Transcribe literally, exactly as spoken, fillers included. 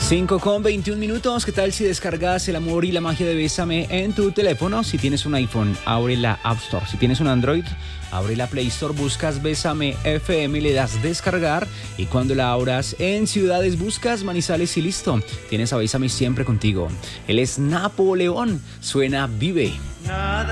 cinco con veintiún minutos. ¿Qué tal si descargas el amor y la magia de Bésame en tu teléfono? Si tienes un iPhone, abre la App Store. Si tienes un Android, abre la Play Store, buscas Bésame F M, le das descargar y cuando la abras en ciudades buscas Manizales y listo. Tienes a Bésame siempre contigo. Él es Napoleón. Suena Vive. Nada